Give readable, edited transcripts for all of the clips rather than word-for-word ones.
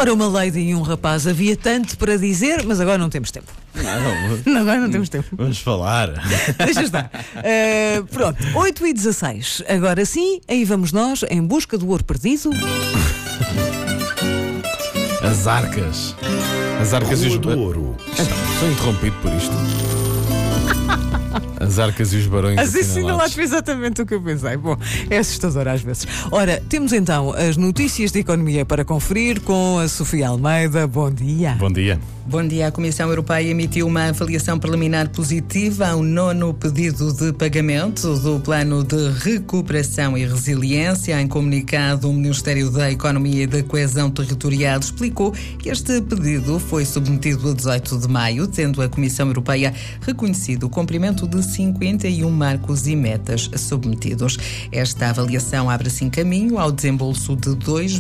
Ora, uma lady e um rapaz, havia tanto para dizer, mas agora não temos tempo. Agora não temos tempo. Vamos falar. Deixa estar. Pronto, 8h16. Agora sim, aí vamos nós, em busca do ouro perdido. As arcas. As arcas e os ouro. Sou interrompido por isto. As arcas e os barões Assinalados foi exatamente o que eu pensei. Bom, é assustador às vezes. Ora, temos então as notícias de economia para conferir com a Sofia Almeida. Bom dia. Bom dia. Bom dia. A Comissão Europeia emitiu uma avaliação preliminar positiva ao 9º pedido de pagamento do Plano de Recuperação e Resiliência. Em comunicado, o Ministério da Economia e da Coesão Territorial explicou que este pedido foi submetido a 18 de maio, tendo a Comissão Europeia reconhecido o cumprimento de 51 marcos e metas submetidos. Esta avaliação abre assim caminho ao desembolso de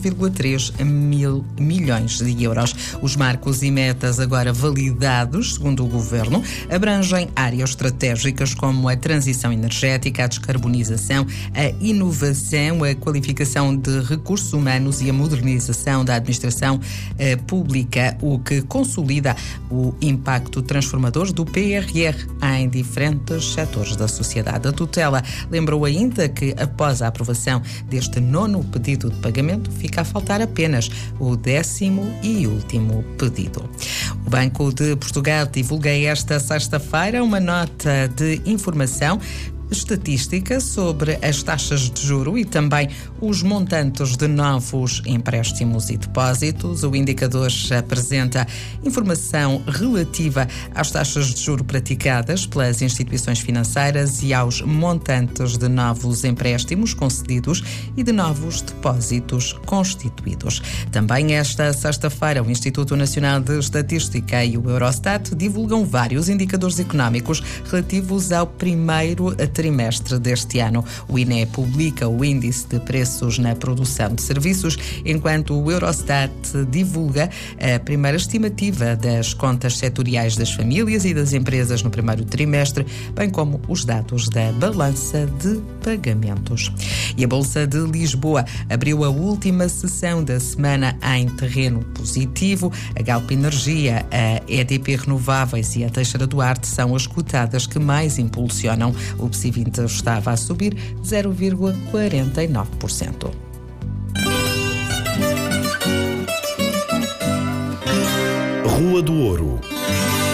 2,3 mil milhões de euros. Os marcos e metas agora validados, segundo o Governo, abrangem áreas estratégicas como a transição energética, a descarbonização, a inovação, a qualificação de recursos humanos e a modernização da administração pública, o que consolida o impacto transformador do PRR em diferentes setores da sociedade. A tutela lembrou ainda que, após a aprovação deste 9º pedido de pagamento, fica a faltar apenas o 10º e último pedido. O Banco de Portugal divulga esta sexta-feira uma nota de informação estatística sobre as taxas de juro e também os montantes de novos empréstimos e depósitos. O indicador apresenta informação relativa às taxas de juro praticadas pelas instituições financeiras e aos montantes de novos empréstimos concedidos e de novos depósitos constituídos. Também esta sexta-feira, o Instituto Nacional de Estatística e o Eurostat divulgam vários indicadores económicos relativos ao primeiro trimestre deste ano. O INE publica o índice de preços na produção de serviços, enquanto o Eurostat divulga a primeira estimativa das contas setoriais das famílias e das empresas no primeiro trimestre, bem como os dados da balança de pagamentos. E a Bolsa de Lisboa abriu a última sessão da semana em terreno positivo. A Galp Energia, a EDP Renováveis e a Teixeira do Arte são as cotadas que mais impulsionam. O PSI 20 estava a subir 0,49%. Rua do Ouro.